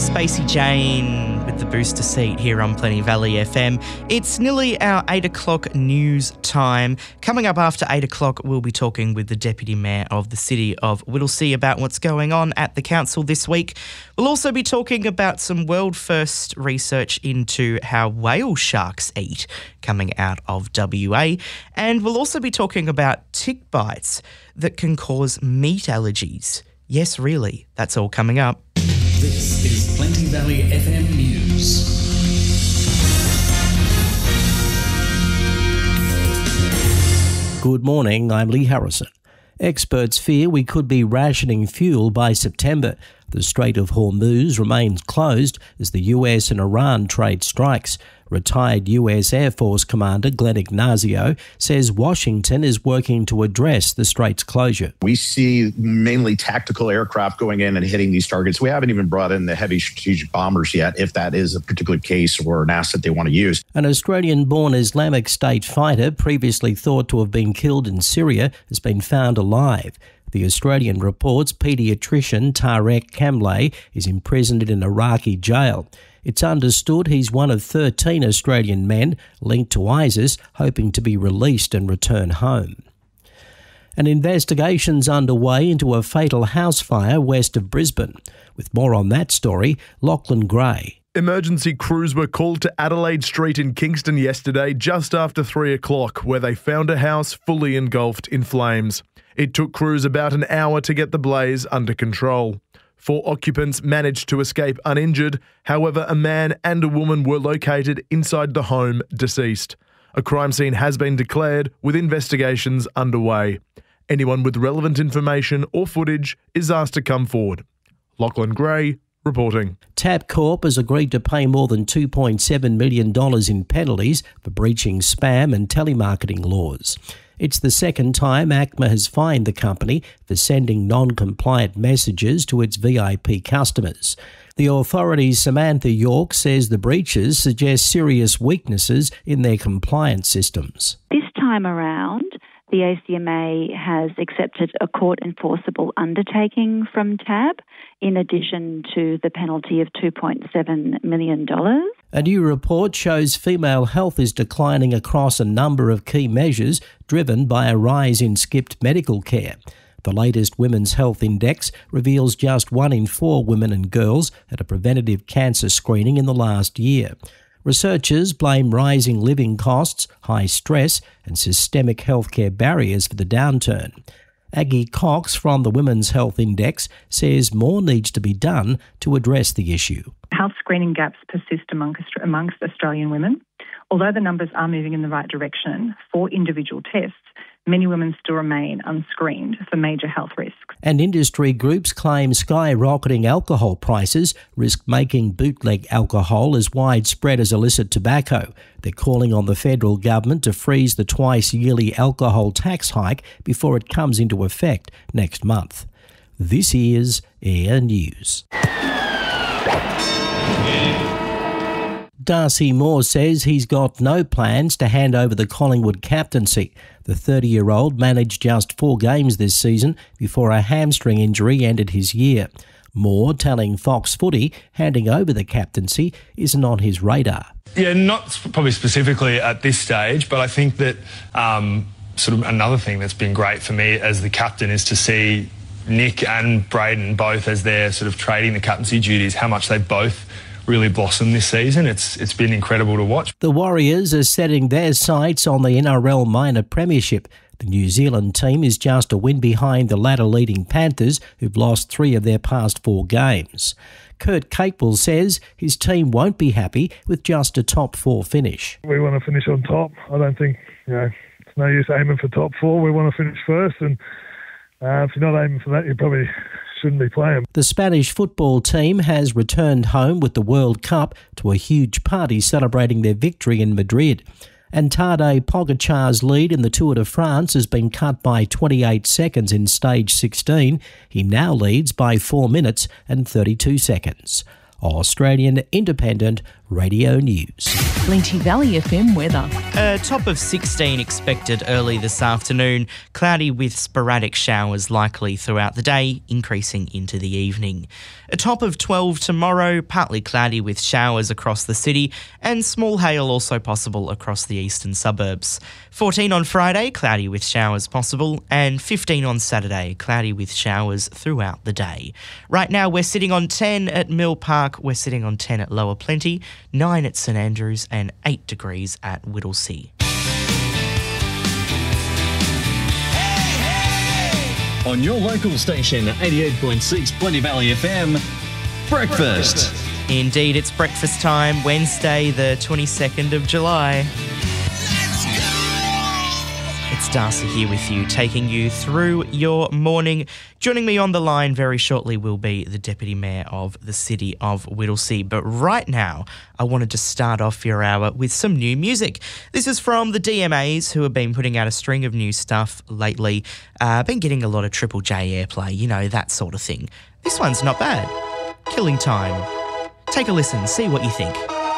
Spacey Jane with the booster seat here on Plenty Valley FM. It's nearly our 8 o'clock news time. Coming up after 8 o'clock, we'll be talking with the Deputy Mayor of the City of Whittlesea about what's going on at the council this week. We'll also be talking about some world-first research into how whale sharks eat coming out of WA. And we'll also be talking about tick bites that can cause meat allergies. Yes, really. That's all coming up. This is Plenty Valley FM News. Good morning, I'm Lee Harrison. Experts fear we could be rationing fuel by September. The Strait of Hormuz remains closed as the US and Iran trade strikes. Retired US Air Force Commander Glenn Ignazio says Washington is working to address the strait's closure. We see mainly tactical aircraft going in and hitting these targets. We haven't even brought in the heavy strategic bombers yet, if that is a particular case or an asset they want to use. An Australian-born Islamic State fighter previously thought to have been killed in Syria has been found alive. The Australian reports paediatrician Tarek Kamlay is imprisoned in an Iraqi jail. It's understood he's one of 13 Australian men linked to ISIS, hoping to be released and return home. An investigation's underway into a fatal house fire west of Brisbane. With more on that story, Lachlan Gray. Emergency crews were called to Adelaide Street in Kingston yesterday just after 3 o'clock, where they found a house fully engulfed in flames. It took crews about an hour to get the blaze under control. 4 occupants managed to escape uninjured. However, a man and a woman were located inside the home deceased. A crime scene has been declared with investigations underway. Anyone with relevant information or footage is asked to come forward. Lachlan Gray reporting. Tabcorp has agreed to pay more than $2.7 million in penalties for breaching spam and telemarketing laws. It's the second time ACMA has fined the company for sending non-compliant messages to its VIP customers. The authority's Samantha York says the breaches suggest serious weaknesses in their compliance systems. This time around, the ACMA has accepted a court-enforceable undertaking from TAB, in addition to the penalty of $2.7 million. A new report shows female health is declining across a number of key measures driven by a rise in skipped medical care. The latest Women's Health Index reveals just 1 in 4 women and girls had a preventative cancer screening in the last year. Researchers blame rising living costs, high stress and systemic healthcare barriers for the downturn. Aggie Cox from the Women's Health Index says more needs to be done to address the issue. Health screening gaps persist amongst Australian women. Although the numbers are moving in the right direction for individual tests, many women still remain unscreened for major health risks. And industry groups claim skyrocketing alcohol prices risk making bootleg alcohol as widespread as illicit tobacco. They're calling on the federal government to freeze the twice-yearly alcohol tax hike before it comes into effect next month. This is Air News. Darcy Moore says he's got no plans to hand over the Collingwood captaincy. The 30-year-old managed just 4 games this season before a hamstring injury ended his year. Moore telling Fox Footy handing over the captaincy isn't on his radar. Yeah, not probably specifically at this stage, but I think that sort of another thing that's been great for me as the captain is to see Nick and Braden both as they're sort of trading the captaincy duties, how much they both really blossomed this season. It's been incredible to watch. The Warriors are setting their sights on the NRL Minor Premiership. The New Zealand team is just a win behind the ladder-leading Panthers, who've lost 3 of their past 4 games. Kurt Capewell says his team won't be happy with just a top 4 finish. We want to finish on top. I don't think, it's no use aiming for top 4. We want to finish first, and if you're not aiming for that, you probably shouldn't be playing. The Spanish football team has returned home with the World Cup to a huge party celebrating their victory in Madrid. And Tadej Pogacar's lead in the Tour de France has been cut by 28 seconds in stage 16. He now leads by 4 minutes and 32 seconds. Australian Independent Radio News. Plenty Valley FM weather. A top of 16 expected early this afternoon, cloudy with sporadic showers likely throughout the day, increasing into the evening. A top of 12 tomorrow, partly cloudy with showers across the city and small hail also possible across the eastern suburbs. 14 on Friday, cloudy with showers possible, and 15 on Saturday, cloudy with showers throughout the day. Right now we're sitting on 10 at Mill Park, we're sitting on 10 at Lower Plenty, 9 at St Andrews and 8 degrees at Whittlesea. On your local station, 88.6 Plenty Valley FM, breakfast. Indeed, it's breakfast time, Wednesday the 22nd of July. It's Darcy here with you, taking you through your morning. Joining me on the line very shortly will be the Deputy Mayor of the City of Whittlesea. But right now, I wanted to start off your hour with some new music. This is from the DMAs, who have been putting out a string of new stuff lately. Been getting a lot of Triple J airplay, you know, that sort of thing. This one's not bad. Killing Time. Take a listen, see what you think.